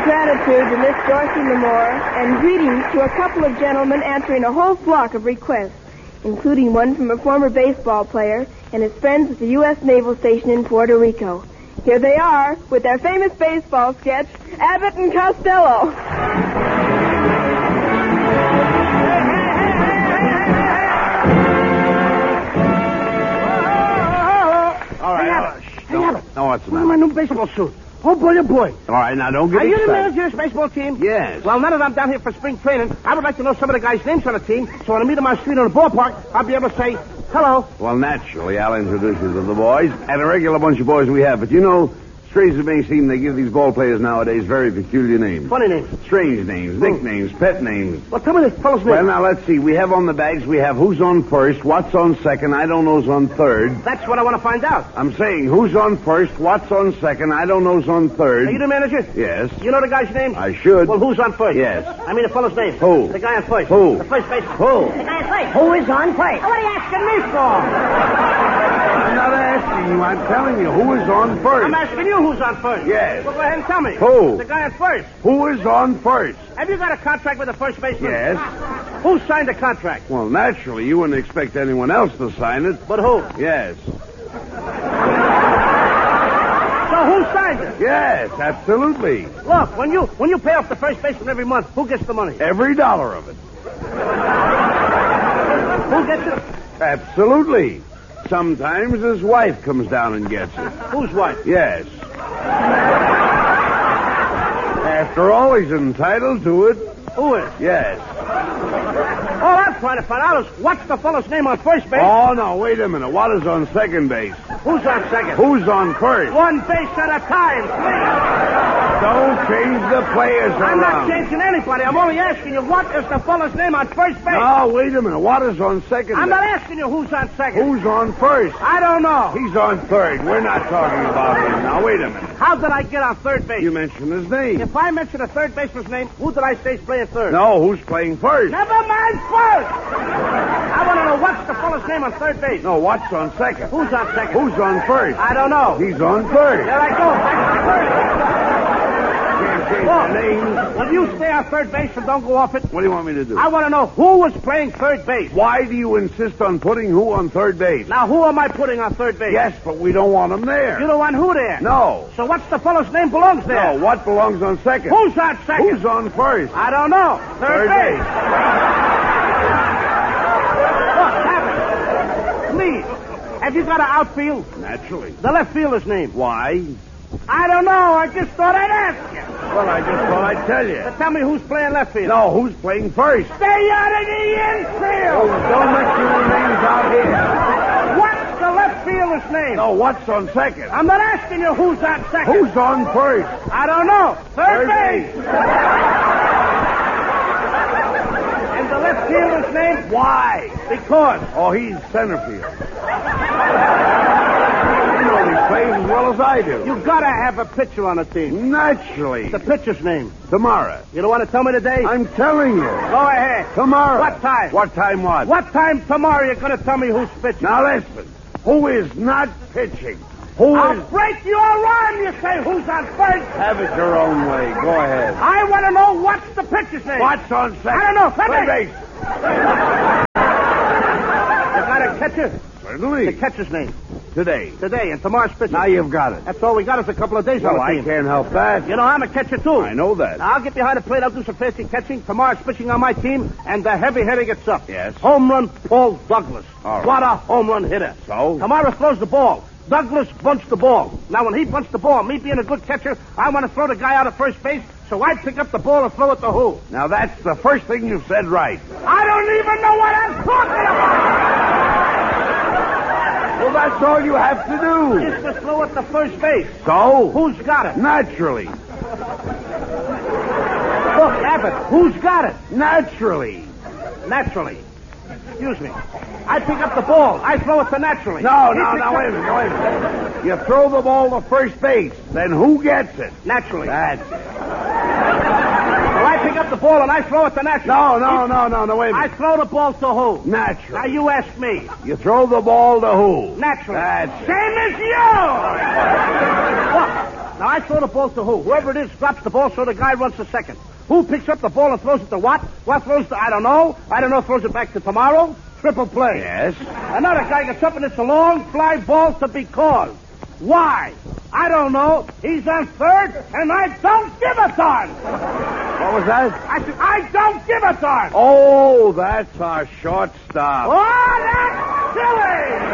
gratitude to Miss Dorothy Lamore, and greetings to a couple of gentlemen answering a whole flock of requests, including one from a former baseball player and his friends at the U.S. Naval Station in Puerto Rico. Here they are with their famous baseball sketch, Abbott and Costello. All right. Hey, Abbott. No, what's the Look matter? at my new baseball suit. Oh, boy, oh, boy. All right, now don't get Are you the excited. manager of this baseball team? Yes. Well, now that I'm down here for spring training, I would like to know some of the guys' names on the team, so when I meet them on the street or the ballpark, I'll be able to say, hello. Well, naturally, I'll introduce you to the boys, and a regular bunch of boys we have. But you know, strange as it may seem, they give these ball players nowadays very peculiar names. Funny names. Strange names, nicknames, pet names. Well, tell me this fellow's name. Well, now, let's see. We have on the bags, we have who's on first, what's on second, I don't know's on third. That's what I want to find out. I'm saying who's on first, what's on second, I don't know's on third. Are you the manager? Yes. You know the guy's name? I should. Well, who's on first? Yes. I mean the fellow's name. Who? The guy on first. Who? The first baseman. Who? The guy on first. Who is on first? What are you asking me for? I'm not asking you, I'm telling you who is on first. I'm asking you who's on first. Yes. Well, go ahead and tell me. Who? The guy on first. Who is on first? Have you got a contract with the first baseman? Yes. Who signed the contract? Well, naturally, you wouldn't expect anyone else to sign it. But who? Yes. So who signed it? Yes, absolutely. Look, when you pay off the first baseman every month, who gets the money? Every dollar of it. Who gets it? Absolutely. Sometimes his wife comes down and gets it. Whose wife? Yes. After all, he's entitled to it. Who is? Yes. All I'm trying to find out is what's the fellow's name on first base? Oh, no, wait a minute. What is on second base? Who's on second? Who's on first? One base at a time, please. Don't change the players I'm around. not changing anybody. I'm only asking you what is the fellow's name on first base. No, wait a minute. What is on second I'm base? not asking you who's on second. Who's on first? I don't know. He's on third. We're not talking about him. Now, wait a minute. How did I get on third base? You mentioned his name. If I mention a third baseman's name, who did I say is playing third? No, who's playing first? Never mind first. I want to know what's the fellow's name on third base. No, what's on second? Who's on second? Who's on first? I don't know. He's on third. There I go. Back to first. Can't change Look, the names. will you stay on third base and don't go off it? What do you want me to do? I want to know who was playing third base. Why do you insist on putting who on third base? Now, who am I putting on third base? Yes, but we don't want him there. You don't want who there? No. So what's the fellow's name belongs there? No, what belongs on second? Who's on second? Who's on first? I don't know. Third base. Look, Captain, please. Have you got an outfield? Naturally. The left fielder's name. Why? I don't know. I just thought I'd ask you. Well, I just thought I'd tell you. But tell me who's playing left field. No, who's playing first? Stay out of the infield. Oh, don't mix your names out here. What's the left fielder's name? No, what's on second? I'm not asking you who's on second. Who's on first? I don't know. Third base. And the left fielder's name? Why? Because. Oh, he's center field. You know he plays as well as I do. You gotta have a pitcher on the team. Naturally. The pitcher's name. Tomorrow. You don't want to tell me today? I'm telling you. Go ahead. Tomorrow. What time? What time what? What time tomorrow you're gonna tell me who's pitching? Now listen. Who is not pitching? Who I'll is... break your arm, you say who's on first. Have it your own way. Go ahead. I want to know what's the pitcher's name. What's on second? I don't know. Third base. You got a catcher? Certainly. The catcher's name. Today. Today, and tomorrow's pitcher. Now you've got it. That's all we got is a couple of days Well, on the I team. can't help that. You know, I'm a catcher, too. I know that. Now, I'll get behind the plate. I'll do some fancy catching. Tomorrow's pitching on my team, and the heavy hitter gets up. Yes. Home run, Paul Douglas. All right. What a home run hitter. So? Tomorrow throws the ball. Douglas bunts the ball. Now, when he bunts the ball, me being a good catcher, I want to throw the guy out at first base, so I pick up the ball and throw it to who? Now that's the first thing you've said right. I don't even know what I'm talking about! Well, that's all you have to do. Just to throw it to first base. So? Who's got it? Naturally. Look, Abbott, who's got it? Naturally. Naturally. Excuse me. I pick up the ball. I throw it to Naturally. No, He picks wait a minute, wait a minute. You throw the ball to first base. Then who gets it? Naturally. That's it. So I pick up the ball and I throw it to Naturally. No, wait a I minute. throw the ball to who? Naturally. Now you ask me. You throw the ball to who? Naturally. That's it. Same as you! Look, Now, I throw the ball to who? Whoever it is drops the ball, so the guy runs to second. Who picks up the ball and throws it to what? What throws to, I don't know. I don't know, throws it back to tomorrow. Triple play. Yes. Another guy gets up and it's a long fly ball to be called. Why? I don't know. He's on third, and I don't give a darn. What was that? I said, I don't give a darn. Oh, that's our shortstop. Oh, that's silly.